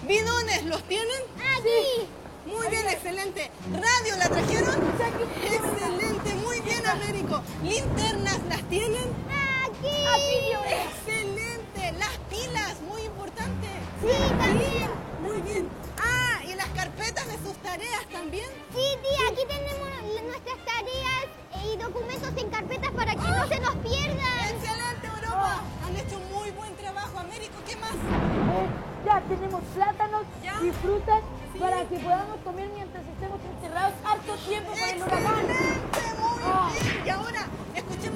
¿Bidones los tienen? Aquí. Muy bien, excelente. ¿Radio la trajeron? Excelente, muy bien, Américo. ¿Linternas las tienen? Aquí. Excelente. Las pilas, muy importante. Sí, también. Muy bien. Ah, ¿y las carpetas de sus tareas también? Sí, tía, aquí tenemos nuestras tareas y documentos en carpetas para que no se nos pierdan. Excelente, Europa. Han hecho muy buen trabajo. Américo, ¿qué más? Ya tenemos plátanos ¿Ya? y frutas Sí. para que podamos comer mientras estemos encerrados harto tiempo por el huracán. Excelente, muy bien.